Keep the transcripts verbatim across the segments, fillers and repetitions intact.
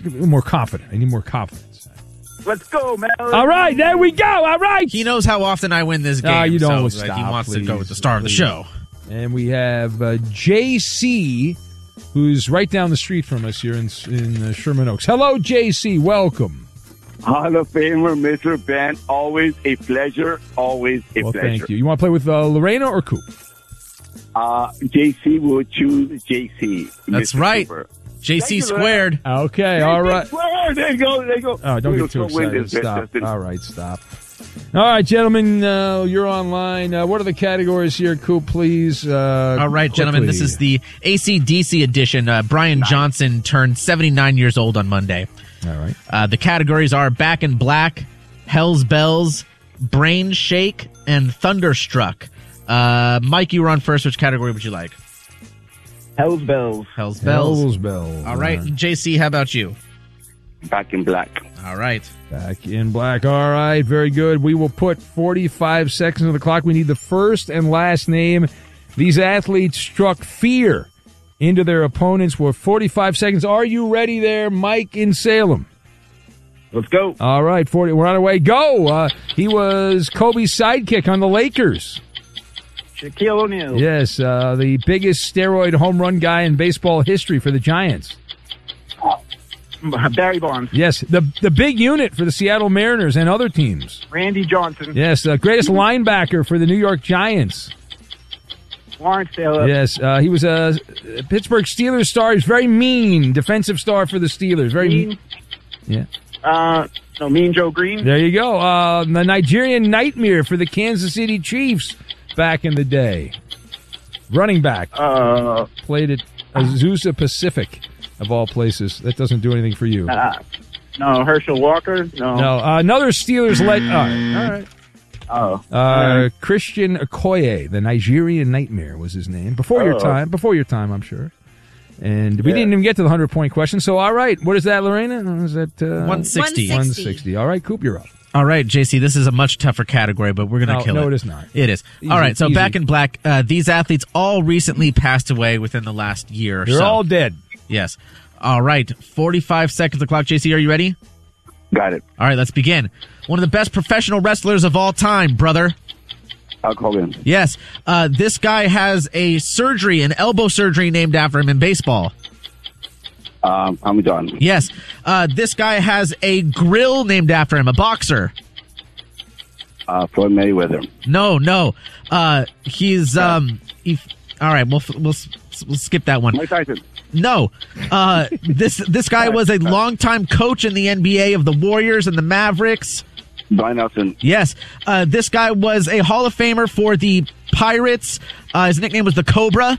more confident. I need more confidence. Let's go, man. All right, there we go. All right. He knows how often I win this game. Ah, you don't so stop, He wants please, to go with the star please. of the show. And we have uh, J C, who's right down the street from us here in, in uh, Sherman Oaks. Hello, J C. Welcome. Hall of Famer, Mister Ben. Always a pleasure. Always a Well, pleasure. thank you. You want to play with uh, Lorena or Coop? Uh, J C will choose J C. That's Mister right. Cooper. J C Thank you, squared. Okay, all right. Where? There you go. There you go. Oh, don't We get will too still win excited. this, Stop. Justin. All right, stop. All right, gentlemen, uh, you're online. Uh, what are the categories here, Coop, please? Uh, All right, quickly. gentlemen, this is the A C D C edition. Uh, Brian Johnson turned seventy-nine years old on Monday. All right. Uh, the categories are Back in Black, Hell's Bells, Brain Shake, and Thunderstruck. Uh, Mike, you were on first. Which category would you like? Hell's Bells. Hell's Bells. Hell's Bells. All right, J C, how about you? Back in Black. All right. Back in Black. All right, very good. We will put forty-five seconds on the clock. We need the first and last name. These athletes struck fear into their opponents with forty-five seconds. Are you ready there, Mike in Salem? Let's go. All right, forty. We're on our way. Go. Uh, he was Kobe's sidekick on the Lakers. Shaquille O'Neal. Yes, uh, the biggest steroid home run guy in baseball history for the Giants. Barry Bonds. Yes, the the big unit for the Seattle Mariners and other teams. Randy Johnson. Yes, the greatest linebacker for the New York Giants. Lawrence Taylor. Yes, uh, he was a Pittsburgh Steelers star. He's very mean defensive star for the Steelers. Very mean. Yeah. Uh, no, Mean Joe Green. There you go. Uh, the Nigerian Nightmare for the Kansas City Chiefs back in the day. Running back. Uh, Played at Azusa Pacific, of all places. That doesn't do anything for you. uh, no, Herschel Walker. No. No, uh, another Steelers let. All right. All right. Oh. Uh, Christian Okoye, the Nigerian Nightmare was his name. Before your Oh. time. Before your time, I'm sure. And we Yeah. didn't even get to the hundred-point question. So, all right. What is that, Lorena? Is that uh, one sixty. one sixty. All right, Coop, you're up. All right, J C, this is a much tougher category, but we're going to No, kill it. no, it is not. It is. Easy, all right, so easy. Back in Black, uh, these athletes all recently passed away within the last year or They're so. all dead. Yes. All right, forty-five seconds the clock. J C, are you ready? Got it. All right, let's begin. One of the best professional wrestlers of all time, brother. I'll call in. Yes. Uh, this guy has a surgery, an elbow surgery named after him in baseball. Um, I'm done. Yes. Uh, this guy has a grill named after him, a boxer. Uh, Floyd Mayweather. No, no. Uh, he's, um, he, all right, we'll, we'll, we'll skip that one. Mike Tyson. No. Uh, this, this guy was a longtime coach in the N B A of the Warriors and the Mavericks. Brian Nelson. Yes. Uh, this guy was a Hall of Famer for the Pirates. Uh, his nickname was the Cobra.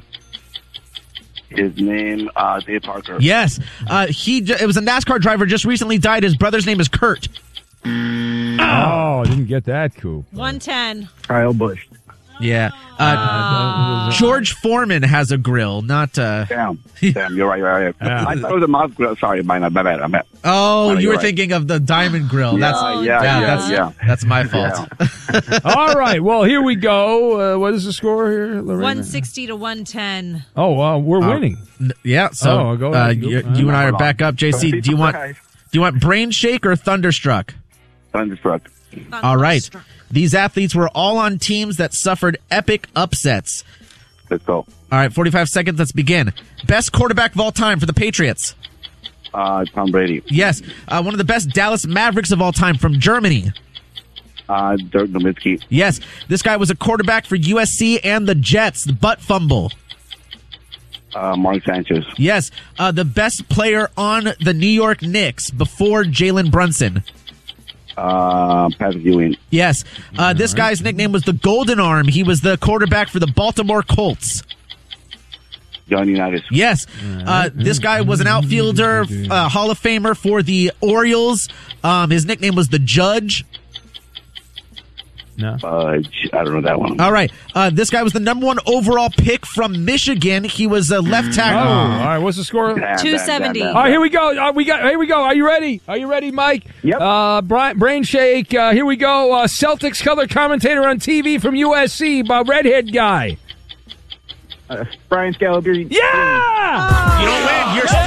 His name, uh, Dave Parker. Yes. Uh, he, j- it was a NASCAR driver, just recently died. His brother's name is Kurt. Oh, I didn't get that, Coop. one ten. Kyle Busch. Yeah. Uh, George Foreman has a grill, not, uh, Damn. Damn, you're right, you're right. Yeah. I thought it was a mouse grill. Sorry, my, my bad. I'm bad. oh, No, you you're were right. thinking of the Diamond Grill. Yeah, That's, yeah, yeah, yeah, that's, yeah. that's my fault. All right. Well, here we go. Uh, what is the score here, Lorena? one sixty to one ten. Oh, uh, we're Uh, winning. N- Yeah, so Oh, go uh, ahead. you, Go- you and I are Hold on. back up. J C, do you want do you want Brain Shake or Thunderstruck? Thunderstruck. All right. These athletes were all on teams that suffered epic upsets. Let's go. All right, forty-five seconds. Let's begin. Best quarterback of all time for the Patriots. Uh, Tom Brady. Yes. Uh, one of the best Dallas Mavericks of all time from Germany. Uh, Dirk Nowitzki. Yes. This guy was a quarterback for U S C and the Jets. The butt fumble. Uh, Mark Sanchez. Yes. Uh, the best player on the New York Knicks before Jalen Brunson. Uh, Patrick Ewing. Yes. Uh, this guy's nickname was the Golden Arm. He was the quarterback for the Baltimore Colts. John Unitas. Yes. Uh, this guy was an outfielder, uh, Hall of Famer for the Orioles. Um, his nickname was the Judge. No. Uh, I don't know that one. All right. Uh, this guy was the number one overall pick from Michigan. He was a left Oh, tackle. all right. What's the score? Damn, two seventy. damn, damn, All right, here we go. Uh, we got. Here we go. Are you ready? Are you ready, Mike? Yep. Uh, Brian, brain shake. Uh, here we go. Uh, Celtics color commentator on T V from U S C, uh, redhead guy. Uh, Brian Scalabrine. Yeah. You don't win. You're